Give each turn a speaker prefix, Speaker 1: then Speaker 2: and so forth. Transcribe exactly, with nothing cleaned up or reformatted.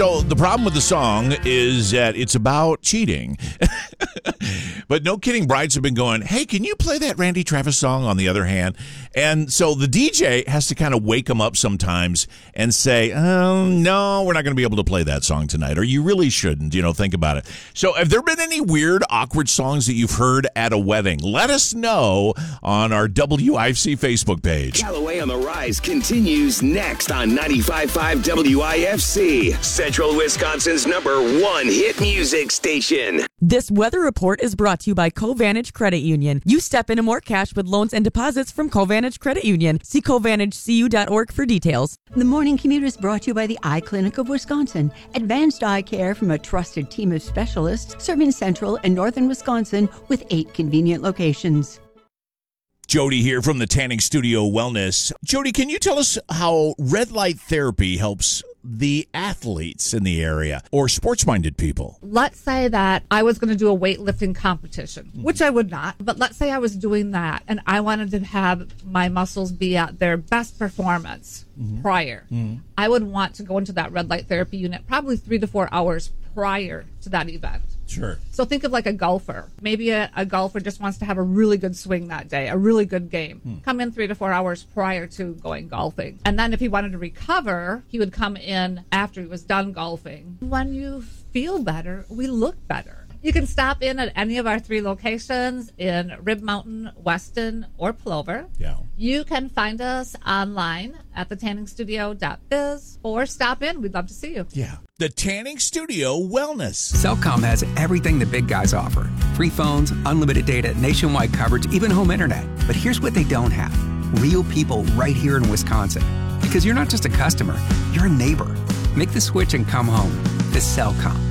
Speaker 1: So the problem with the song is that it's about cheating. But no kidding, brides have been going, hey, can you play that Randy Travis song on the other hand? And so the D J has to kind of wake them up sometimes and say, oh, no, we're not going to be able to play that song tonight. Or you really shouldn't, you know, think about it. So have there been any weird, awkward songs that you've heard at a wedding? Let us know on our W I F C Facebook page.
Speaker 2: Callaway on the Rise continues next on ninety-five point five W I F C, Central Wisconsin's number one hit music station.
Speaker 3: This weather report is brought to you by Covantage Credit Union. You step into more cash with loans and deposits from Covantage Credit Union. See Covantage C U dot org for details.
Speaker 4: The Morning Commute is brought to you by the Eye Clinic of Wisconsin. Advanced eye care from a trusted team of specialists serving central and northern Wisconsin with eight convenient locations.
Speaker 1: Jody here from the Tanning Studio Wellness. Jody, can you tell us how red light therapy helps the athletes in the area or sports-minded people?
Speaker 5: Let's say that I was going to do a weightlifting competition, mm-hmm. which I would not, but let's say I was doing that and I wanted to have my muscles be at their best performance mm-hmm. prior. Mm-hmm. I would want to go into that red light therapy unit probably three to four hours prior to that event.
Speaker 1: Sure.
Speaker 5: So think of like a golfer. Maybe a, a golfer just wants to have a really good swing that day, a really good game. Hmm. Come in three to four hours prior to going golfing. And then if he wanted to recover, he would come in after he was done golfing. When you feel better, we look better. You can stop in at any of our three locations in Rib Mountain, Weston, or Plover.
Speaker 1: Yeah.
Speaker 5: You can find us online at the tanning studio dot biz or stop in. We'd love to see you.
Speaker 1: Yeah. The Tanning Studio Wellness.
Speaker 6: Cellcom has everything the big guys offer. Free phones, unlimited data, nationwide coverage, even home internet. But here's what they don't have. Real people right here in Wisconsin. Because you're not just a customer, you're a neighbor. Make the switch and come home. The Cellcom.